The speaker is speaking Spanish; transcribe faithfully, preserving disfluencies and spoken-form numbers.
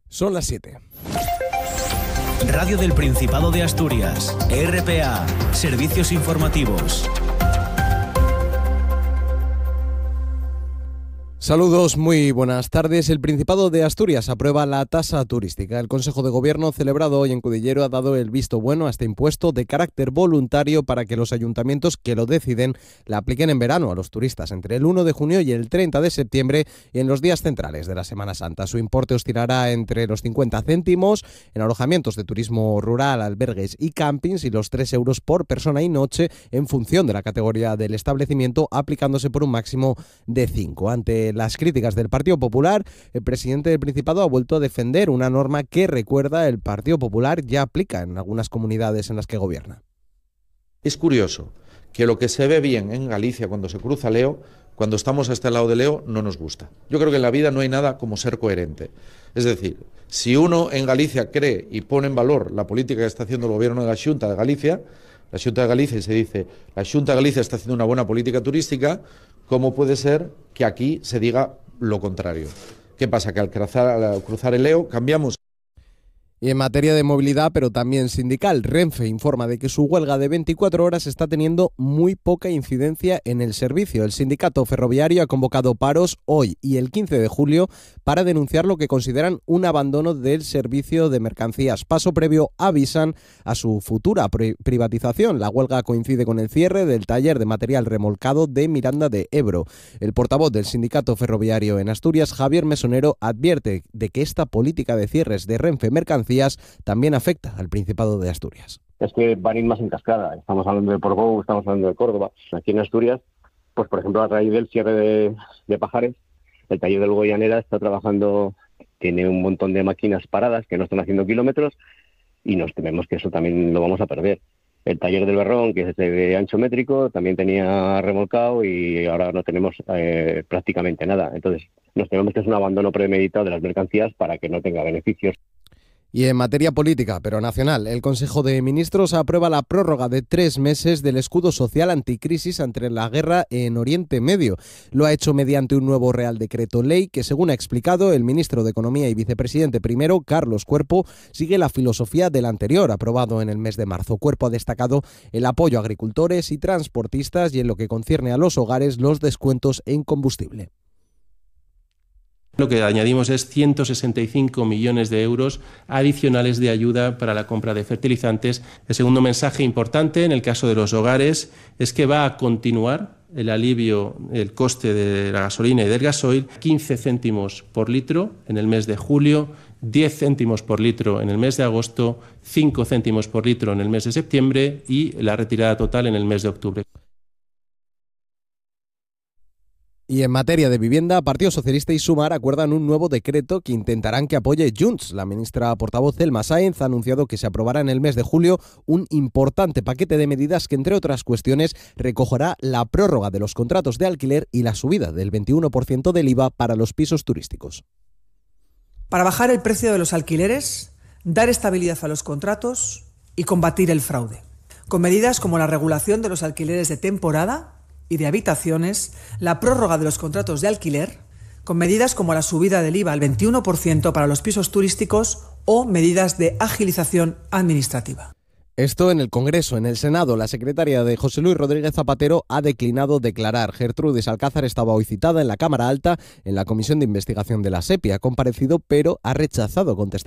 Son las siete. Radio del Principado de Asturias, R P A, Servicios Informativos. Saludos, muy buenas tardes. El Principado de Asturias aprueba la tasa turística. El Consejo de Gobierno celebrado hoy en Cudillero ha dado el visto bueno a este impuesto de carácter voluntario para que los ayuntamientos que lo deciden la apliquen en verano a los turistas entre el uno de junio y el treinta de septiembre y en los días centrales de la Semana Santa. Su importe oscilará entre los cincuenta céntimos en alojamientos de turismo rural, albergues y campings y los tres euros por persona y noche en función de la categoría del establecimiento, aplicándose por un máximo de cinco. Ante las críticas del Partido Popular, el presidente del Principado ha vuelto a defender una norma que, recuerda, el Partido Popular ya aplica en algunas comunidades en las que gobierna. Es curioso que lo que se ve bien en Galicia cuando se cruza Leo, cuando estamos a este lado de Leo, no nos gusta. Yo creo que en la vida no hay nada como ser coherente. Es decir, si uno en Galicia cree y pone en valor la política que está haciendo el gobierno de la Xunta de Galicia, la Xunta de Galicia, y se dice, la Xunta de Galicia está haciendo una buena política turística, ¿cómo puede ser que aquí se diga lo contrario? ¿Qué pasa? Que al cruzar, al cruzar el Leo cambiamos. Y en materia de movilidad, pero también sindical, Renfe informa de que su huelga de veinticuatro horas está teniendo muy poca incidencia en el servicio. El sindicato ferroviario ha convocado paros hoy y el quince de julio para denunciar lo que consideran un abandono del servicio de mercancías. Paso previo, avisan, a su futura pri- privatización. La huelga coincide con el cierre del taller de material remolcado de Miranda de Ebro. El portavoz del sindicato ferroviario en Asturias, Javier Mesonero, advierte de que esta política de cierres de Renfe Mercancías también afecta al Principado de Asturias. Es que van a ir más en cascada. Estamos hablando de Portbou, estamos hablando de Córdoba. Aquí en Asturias, pues por ejemplo, a raíz del cierre de, de Pajares, el taller del Goyanera está trabajando, tiene un montón de máquinas paradas que no están haciendo kilómetros y nos tememos que eso también lo vamos a perder. El taller del Berrón, que es de ancho métrico, también tenía remolcado y ahora no tenemos eh, prácticamente nada. Entonces, nos tememos que es un abandono premeditado de las mercancías para que no tenga beneficios. Y en materia política, pero nacional, el Consejo de Ministros aprueba la prórroga de tres meses del escudo social anticrisis ante la guerra en Oriente Medio. Lo ha hecho mediante un nuevo Real Decreto Ley que, según ha explicado el ministro de Economía y vicepresidente primero, Carlos Cuerpo, sigue la filosofía del anterior, aprobado en el mes de marzo. Cuerpo ha destacado el apoyo a agricultores y transportistas y, en lo que concierne a los hogares, los descuentos en combustible. Lo que añadimos es ciento sesenta y cinco millones de euros adicionales de ayuda para la compra de fertilizantes. El segundo mensaje importante en el caso de los hogares es que va a continuar el alivio del coste de la gasolina y del gasoil, quince céntimos por litro en el mes de julio, diez céntimos por litro en el mes de agosto, cinco céntimos por litro en el mes de septiembre y la retirada total en el mes de octubre. Y en materia de vivienda, Partido Socialista y Sumar acuerdan un nuevo decreto que intentarán que apoye Junts. La ministra portavoz Zelma Sáenz ha anunciado que se aprobará en el mes de julio un importante paquete de medidas que, entre otras cuestiones, recogerá la prórroga de los contratos de alquiler y la subida del veintiuno por ciento del I V A para los pisos turísticos. Para bajar el precio de los alquileres, dar estabilidad a los contratos y combatir el fraude, con medidas como la regulación de los alquileres de temporada y de habitaciones, la prórroga de los contratos de alquiler, con medidas como la subida del I V A al veintiuno por ciento para los pisos turísticos o medidas de agilización administrativa. Esto en el Congreso. En el Senado, la secretaria de José Luis Rodríguez Zapatero ha declinado declarar. Gertrudis Alcázar estaba hoy citada en la Cámara Alta en la Comisión de Investigación de la SEPI. Ha comparecido, pero ha rechazado contestar